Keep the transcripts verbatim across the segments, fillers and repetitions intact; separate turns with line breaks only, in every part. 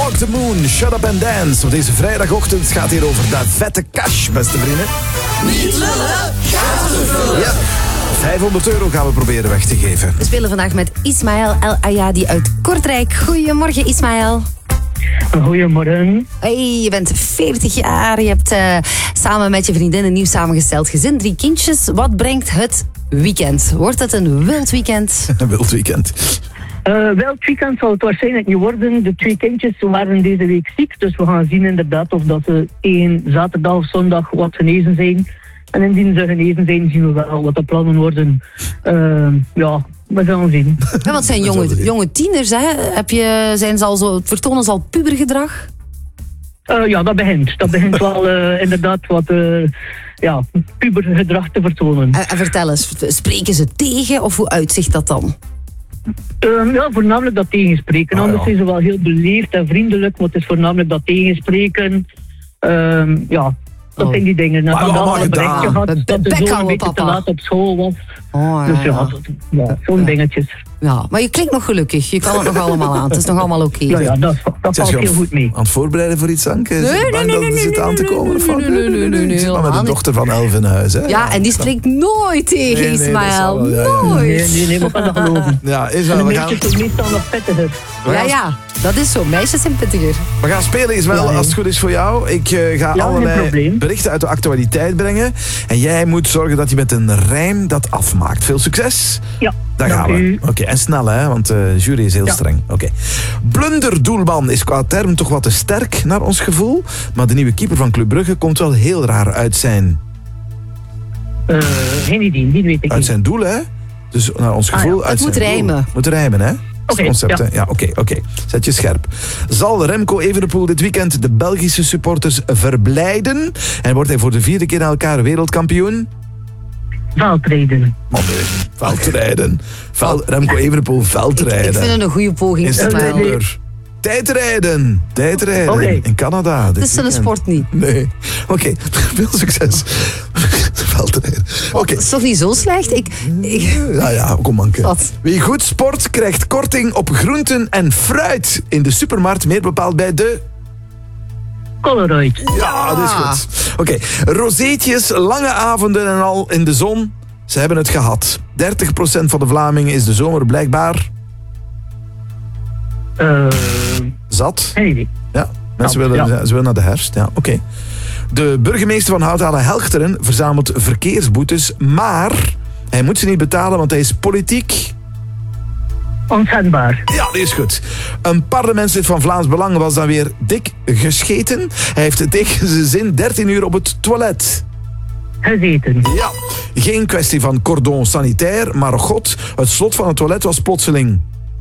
Walk the Moon, Shut Up and Dance. Op deze vrijdagochtend gaat hier over de vette cash, beste vrienden.
Niet lullen, gaten vullen.
Ja, vijfhonderd euro gaan we proberen weg te geven.
We spelen vandaag met Ismaël El Ayadi uit Kortrijk. Goedemorgen, Ismaël.
Goedemorgen.
Hey, je bent veertig jaar. Je hebt uh, samen met je vriendin een nieuw samengesteld gezin. Drie kindjes. Wat brengt het weekend? Wordt het een wild weekend?
Een wild weekend.
Uh, wild weekend zal het waarschijnlijk niet worden. De twee kindjes waren deze week ziek. Dus we gaan zien inderdaad of dat ze één zaterdag of zondag wat genezen zijn. En indien ze genezen zijn, zien we wel wat de plannen worden. Uh, ja, we zullen zien.
Ja, want het zijn jonge, jonge tieners, hè? Heb je, zijn ze al zo, vertonen ze al pubergedrag?
Uh, ja, dat begint. Dat begint wel uh, inderdaad wat uh, ja, pubergedrag te vertonen.
En, en vertel eens, spreken ze tegen of hoe uitzicht dat dan?
Uh, ja, voornamelijk dat tegenspreken.
Ah,
Anders
ja.
zijn ze wel heel beleefd en vriendelijk, maar het is voornamelijk dat tegenspreken. Uh, ja, dat
Oh.
zijn die dingen. En
Maar
vandaag
allemaal
al een berichtje
gedaan.
gehad
Be-
dat de
bek
zoon een
houden,
beetje te
papa.
laat op school was.
Oh, ja,
Dus ja,
ja.
dat- ja zo'n
Ja.
dingetjes.
Ja, maar je klinkt nog gelukkig. Je kan het nog allemaal aan. Het is nog allemaal oké.
Ja, ja, dat, dat
Zeg,
valt
je
heel goed mee.
aan het voorbereiden voor iets, Anke?
Nee,
Is het
nee,
bang
nee,
dat
nee,
er
nee,
zit aan te
nee,
komen?
nee,
Of van,
nee, nee, nee, nee, nee,
zit maar met
helemaal
de
niet.
dochter van elf in huis. Hè?
Ja, en die spreekt nooit tegen
Nee, nee, dat
Ismaël.
zal wel, ja, ja.
Nooit.
Nee, nee, nee, maar kan dat geloven.
Ja, is
En de
wel. We gaan,
meisjes zijn meestal nog vettiger.
we
Ja,
gaan,
ja, dat is zo. Meisjes zijn pittiger.
we gaan spelen, is wel,
Ja, ja.
als het goed is voor jou. Ik eh, ga
geen
allerlei
probleem.
berichten uit de actualiteit brengen. En jij moet zorgen dat je met een rijm dat afmaakt. Veel succes.
Ja,
Daar
dank
gaan we.
u.
Oké, en snel hè, want de jury is heel
Ja.
streng. Oké. Blunderdoelman is qua term toch wat te sterk naar ons gevoel. Maar de nieuwe keeper van Club Brugge komt wel heel raar uit zijn,
Uh, geen idee, die weet ik
uit
niet.
zijn doel, hè? Dus naar ons
Ah,
gevoel.
ja.
uit
Het moet
zijn doel.
rijmen.
Moet rijmen, hè? Dat is het
Oké,
concept,
ja.
hè? Ja, oké, oké. Zet je scherp. Zal Remco Evenepoel dit weekend de Belgische supporters verblijden? En wordt hij voor de vierde keer na elkaar wereldkampioen?
Veldrijden.
Man, nee. Veldrijden. Vel, Remco Evenepoel,
Ik,
veldrijden.
ik vind het een goede poging,
In
Ismaël.
september. Tijdrijden. Tijdrijden.
Oké.
In Canada. dit
Het is een
weekend.
sport niet.
Nee. Oké, veel succes. Veldrijden. Oké.
Dat is toch niet zo slecht? Ik, ik,
Ja, ja, kom Anke.
Wat?
Wie goed sport, krijgt korting op groenten en fruit in de supermarkt. Meer bepaald bij de...
Coloroid.
Ja, dat is goed. Oké, rozeetjes, lange avonden en al in de zon. Ze hebben het gehad. dertig procent van de Vlamingen is de zomer blijkbaar
Uh,
zat.
geen idee.
Ja, mensen
Ja,
willen,
ja.
ze willen naar de herfst. Ja, oké. De burgemeester van Houthalen-Helchteren verzamelt verkeersboetes, maar hij moet ze niet betalen, want hij is politiek.
Onschendbaar.
Ja, die is goed. Een parlementslid van Vlaams Belang was dan weer dik gescheten. Hij heeft tegen zijn zin dertien uur op het toilet.
Gezeten.
Ja, geen kwestie van cordon sanitair, maar god, het slot van het toilet was plotseling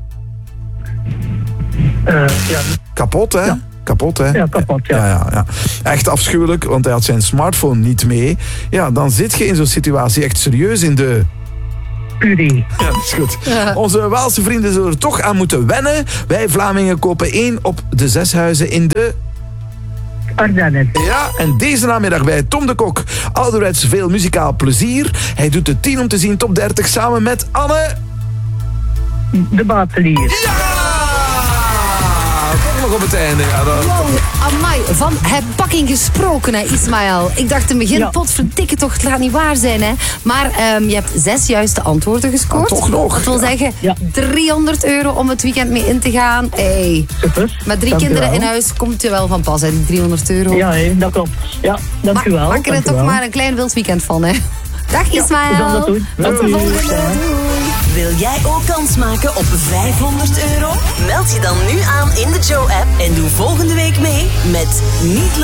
Uh, ja,
kapot, hè?
Ja.
Kapot, hè?
Ja, kapot, ja.
Ja, ja, ja. Echt afschuwelijk, want hij had zijn smartphone niet mee. Ja, dan zit je in zo'n situatie echt serieus in de...
puree.
Ja, dat is goed. Onze Waalse vrienden zullen er toch aan moeten wennen. Wij Vlamingen kopen één op de zes huizen in de...
Ardennen.
Ja, en deze namiddag bij Tom de Kok. Ouderwets veel muzikaal plezier. Hij doet de tien om te zien top dertig samen met Anne...
De batelier.
Ja! Toch nog op het einde. Ja, dat-
wow, amai, van herbakking gesproken, hè, Ismaël. Ik dacht in het begin,
Ja.
potverdikke toch, het gaat niet waar zijn, hè. Maar ehm, je hebt zes juiste antwoorden gescoord.
Ah, toch nog,
Dat wil
ja.
zeggen,
Ja.
driehonderd euro om het weekend mee in te gaan. Hey.
Super.
Met drie
Dank u
kinderen
wel.
in huis komt je wel van pas, hè, die driehonderd euro.
Ja, hé, dat klopt. Ja, dank
Ma-
u wel.
Maak er
dank u
toch
wel.
maar een klein wild weekend van, hè. Dag
we gaan
Ismaël.
dat doen.
Tot
Dank
de
u.
volgende.
Ja.
Wil jij ook kans maken op vijfhonderd euro? Meld je dan nu aan in de Joe-app en doe volgende week mee met Niet